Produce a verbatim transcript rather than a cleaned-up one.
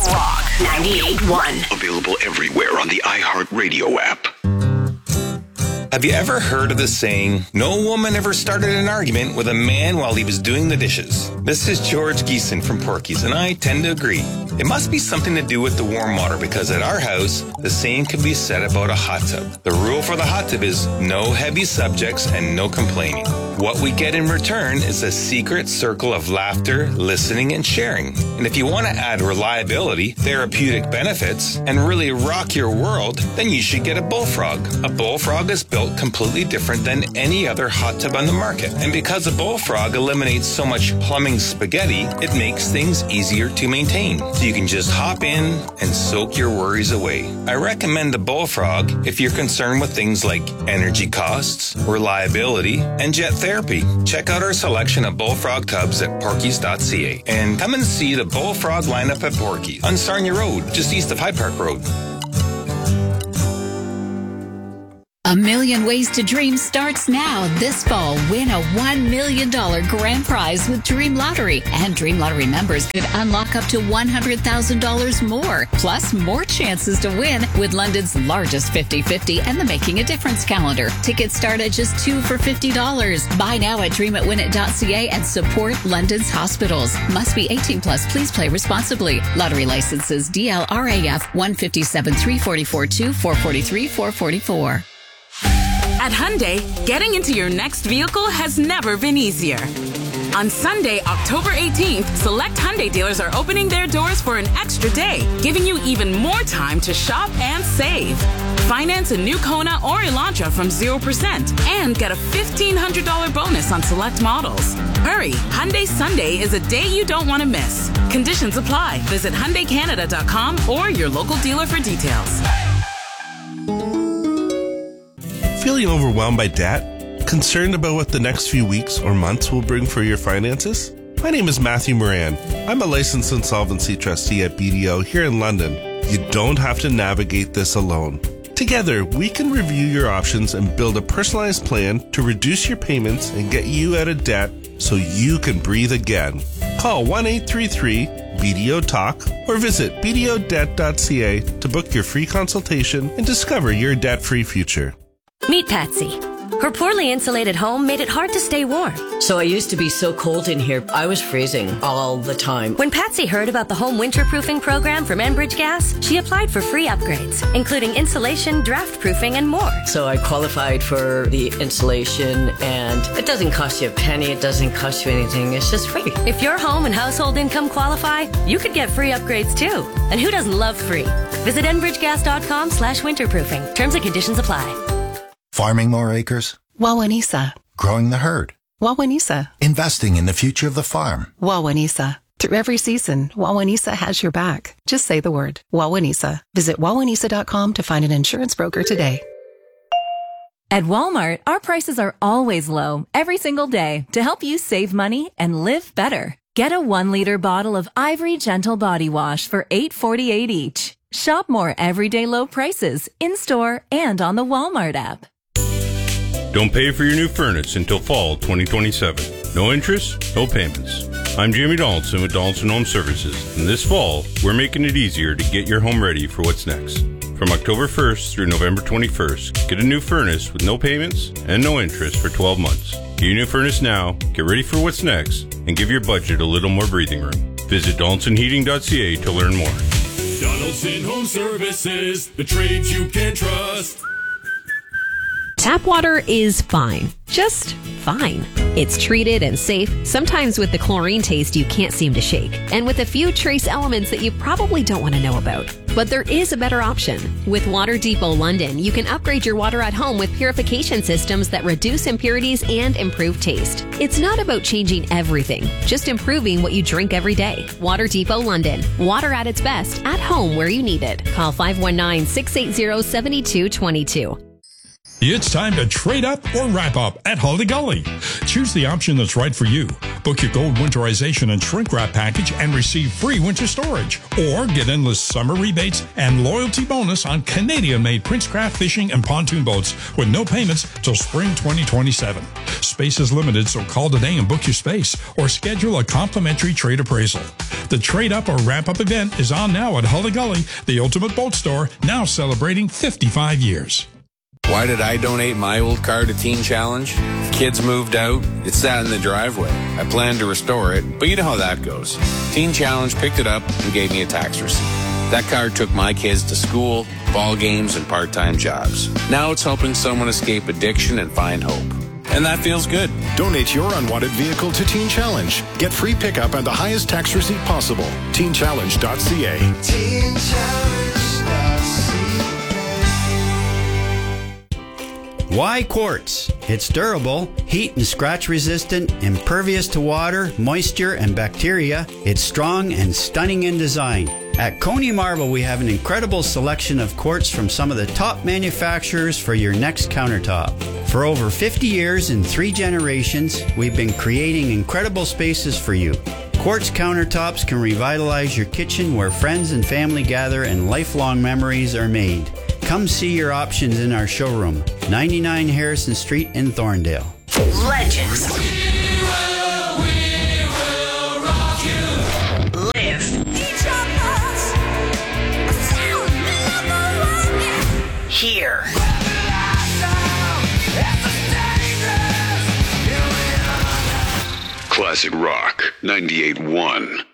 Rock ninety-eight point one. Available everywhere on the iHeartRadio app. Have you ever heard of the saying, no woman ever started an argument with a man while he was doing the dishes? This is George Geeson from Porky's, and I tend to agree. It must be something to do with the warm water, because at our house, the same can be said about a hot tub. The rule for the hot tub is no heavy subjects and no complaining. What we get in return is a secret circle of laughter, listening, and sharing. And if you want to add reliability, therapeutic benefits, and really rock your world, then you should get a Bullfrog. A Bullfrog is built completely different than any other hot tub on the market. And because a Bullfrog eliminates so much plumbing spaghetti, it makes things easier to maintain. So you can just hop in and soak your worries away. I recommend the Bullfrog if you're concerned with things like energy costs, reliability, and jet therapy. Check out our selection of Bullfrog tubs at porkies dot c a and come and see the Bullfrog lineup at Porky's on Sarnia Road, just east of Hyde Park Road. A Million Ways to Dream starts now. This fall, win a one million dollars grand prize with Dream Lottery. And Dream Lottery members could unlock up to one hundred thousand dollars more. Plus, more chances to win with London's largest fifty-fifty and the Making a Difference calendar. Tickets start at just two for fifty dollars. Buy now at dream it win it dot c a and support London's hospitals. Must be eighteen plus. Please play responsibly. Lottery licenses D L R A F one fifty-seven three forty-four two four forty-three four forty-four. At Hyundai, getting into your next vehicle has never been easier. On Sunday, October eighteenth, select Hyundai dealers are opening their doors for an extra day, giving you even more time to shop and save. Finance a new Kona or Elantra from zero percent and get a fifteen hundred dollars bonus on select models. Hurry, Hyundai Sunday is a day you don't want to miss. Conditions apply. Visit Hyundai Canada dot com or your local dealer for details. Feeling overwhelmed by debt? Concerned about what the next few weeks or months will bring for your finances? My name is Matthew Moran. I'm a licensed insolvency trustee at B D O here in London. You don't have to navigate this alone. Together, we can review your options and build a personalized plan to reduce your payments and get you out of debt so you can breathe again. Call one eight three three B D O Talk or visit b d o debt dot c a to book your free consultation and discover your debt-free future. Meet Patsy. Her poorly insulated home made it hard to stay warm. So I used to be so cold in here, I was freezing all the time. When Patsy heard about the home winterproofing program from Enbridge Gas, she applied for free upgrades, including insulation, draft proofing, and more. So I qualified for the insulation, and it doesn't cost you a penny, it doesn't cost you anything, it's just free. If your home and household income qualify, you could get free upgrades too. And who doesn't love free? Visit enbridge gas dot com slash winterproofing. Terms and conditions apply. Farming more acres? Wawanisa. Growing the herd? Wawanisa. Investing in the future of the farm? Wawanisa. Through every season, Wawanisa has your back. Just say the word, Wawanisa. Visit wawanisa dot com to find an insurance broker today. At Walmart, our prices are always low, every single day, to help you save money and live better. Get a one-liter bottle of Ivory Gentle Body Wash for eight forty-eight each. Shop more everyday low prices in-store and on the Walmart app. Don't pay for your new furnace until fall twenty twenty-seven. No interest, no payments. I'm Jamie Donaldson with Donaldson Home Services, and this fall, we're making it easier to get your home ready for what's next. From October first through November twenty-first, get a new furnace with no payments and no interest for twelve months. Get your new furnace now, get ready for what's next, and give your budget a little more breathing room. Visit donaldson heating dot c a to learn more. Donaldson Home Services, the trades you can trust. Tap water is fine. Just fine. It's treated and safe, sometimes with the chlorine taste you can't seem to shake, and with a few trace elements that you probably don't want to know about. But there is a better option. With Water Depot London, you can upgrade your water at home with purification systems that reduce impurities and improve taste. It's not about changing everything, just improving what you drink every day. Water Depot London. Water at its best, at home where you need it. Call five one nine, six eight zero, seven two two two. It's time to trade up or wrap up at Holly Gully. Choose the option that's right for you. Book your gold winterization and shrink wrap package and receive free winter storage. Or get endless summer rebates and loyalty bonus on Canadian-made Princecraft fishing and pontoon boats with no payments till spring twenty twenty-seven. Space is limited, so call today and book your space or schedule a complimentary trade appraisal. The Trade Up or Ramp Up event is on now at Hully Gully, the ultimate boat store, now celebrating fifty-five years. Why did I donate my old car to Teen Challenge? Kids moved out, it sat in the driveway. I planned to restore it, but you know how that goes. Teen Challenge picked it up and gave me a tax receipt. That car took my kids to school, ball games, and part-time jobs. Now it's helping someone escape addiction and find hope. And that feels good. Donate your unwanted vehicle to Teen Challenge. Get free pickup and the highest tax receipt possible. teen challenge dot c a. teen challenge dot c a. Why quartz? It's durable, heat and scratch resistant, impervious to water, moisture, and bacteria. It's strong and stunning in design. At Coney Marble, we have an incredible selection of quartz from some of the top manufacturers for your next countertop. For over fifty years and three generations, we've been creating incredible spaces for you. Quartz countertops can revitalize your kitchen where friends and family gather and lifelong memories are made. Come see your options in our showroom, ninety-nine Harrison Street in Thorndale. Legends. We will, we will rock you. Live. Here. Classic Rock ninety-eight point one.